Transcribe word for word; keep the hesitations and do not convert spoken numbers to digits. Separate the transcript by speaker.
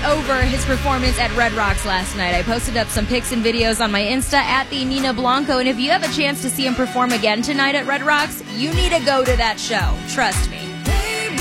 Speaker 1: over his performance at Red Rocks last night. I posted up some pics and videos on my Insta at the Nina Blanco, and if you have a chance to see him perform again tonight at Red Rocks, you need to go to that show. Trust me.